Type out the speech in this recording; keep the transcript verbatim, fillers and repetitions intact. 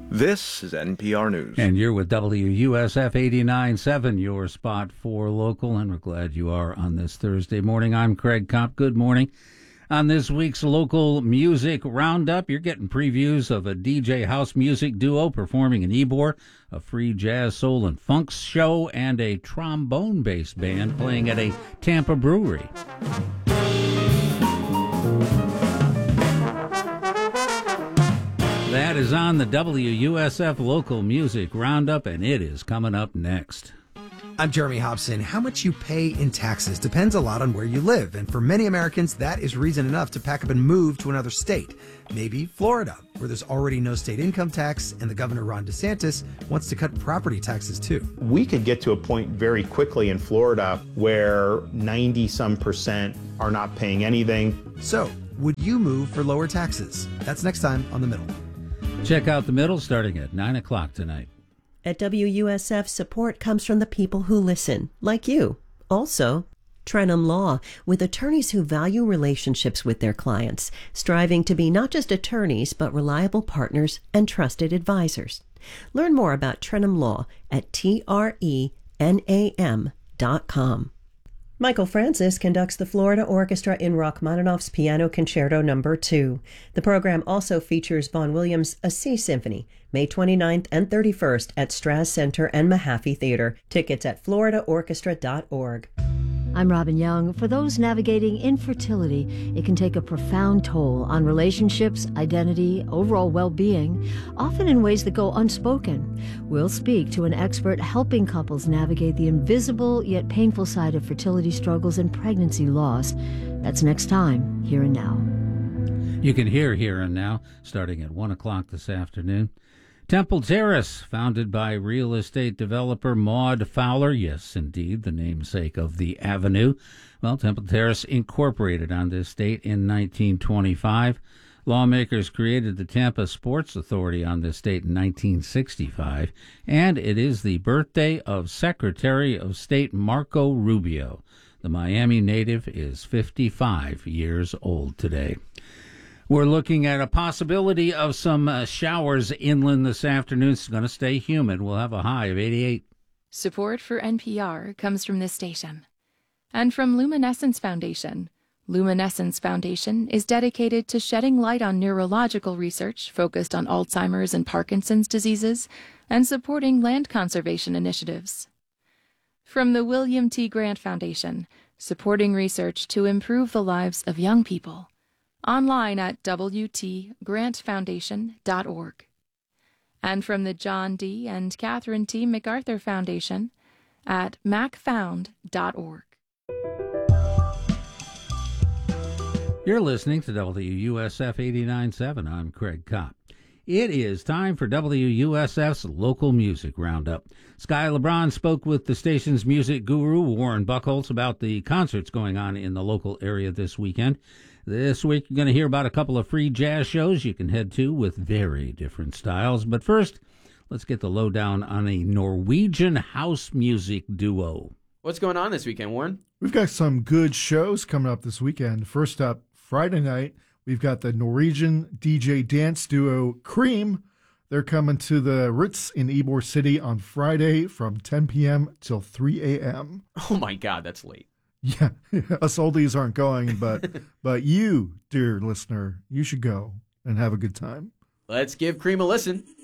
This is N P R News. And you're with W U S F eighty-nine point seven, your spot for local, and we're glad you are on this Thursday morning. I'm Craig Kopp. Good morning. On this week's local music roundup, you're getting previews of a D J house music duo performing in Ybor, a free jazz, soul, and funk show, and a trombone-based band playing at a Tampa brewery. That is on the W U S F Local Music Roundup, and it is coming up next. I'm Jeremy Hobson. How much you pay in taxes depends a lot on where you live, and for many Americans, that is reason enough to pack up and move to another state. Maybe Florida, where there's already no state income tax, and the governor, Ron DeSantis, wants to cut property taxes too. We could get to a point very quickly in Florida where ninety-some percent are not paying anything. So, would you move for lower taxes? That's next time on The Middle. Check out The Middle starting at nine o'clock tonight. At W U S F, support comes from the people who listen, like you. Also, Trenum Law, with attorneys who value relationships with their clients, striving to be not just attorneys, but reliable partners and trusted advisors. Learn more about Trenum Law at T R E N A M dot com. Michael Francis conducts the Florida Orchestra in Rachmaninoff's Piano Concerto Number two. The program also features Vaughan Williams' A Sea Symphony, May twenty-ninth and thirty-first at Straz Center and Mahaffey Theater. Tickets at florida orchestra dot org. I'm Robin Young. For those navigating infertility, it can take a profound toll on relationships, identity, overall well-being, often in ways that go unspoken. We'll speak to an expert helping couples navigate the invisible yet painful side of fertility struggles and pregnancy loss. That's next time, Here and Now. You can hear Here and Now starting at one o'clock this afternoon. Temple Terrace, founded by real estate developer Maud Fowler. Yes, indeed, the namesake of the avenue. Well, Temple Terrace incorporated on this date in nineteen twenty-five. Lawmakers created the Tampa Sports Authority on this date in nineteen sixty-five. And it is the birthday of Secretary of State Marco Rubio. The Miami native is fifty-five years old today. We're looking at a possibility of some uh, showers inland this afternoon. It's going to stay humid. We'll have a high of eighty-eight. Support for N P R comes from this station and from Luminescence Foundation. Luminescence Foundation is dedicated to shedding light on neurological research focused on Alzheimer's and Parkinson's diseases and supporting land conservation initiatives. From the William T. Grant Foundation, supporting research to improve the lives of young people. Online at w t grant foundation dot org. And from the John D. and Catherine T. MacArthur Foundation at mac found dot org. You're listening to W U S F eighty-nine point seven. I'm Craig Kopp. It is time for W U S F's Local Music Roundup. Sky LeBron spoke with the station's music guru, Warren Buchholz, about the concerts going on in the local area this weekend. This week, you're going to hear about a couple of free jazz shows you can head to with very different styles. But first, let's get the lowdown on a Norwegian house music duo. What's going on this weekend, Warren? We've got some good shows coming up this weekend. First up, Friday night, we've got the Norwegian D J dance duo Cream. They're coming to the Ritz in Ybor City on Friday from ten p.m. till three a.m. Oh, my God, that's late. Yeah, us oldies aren't going, but but you, dear listener, you should go and have a good time. Let's give Cream a listen.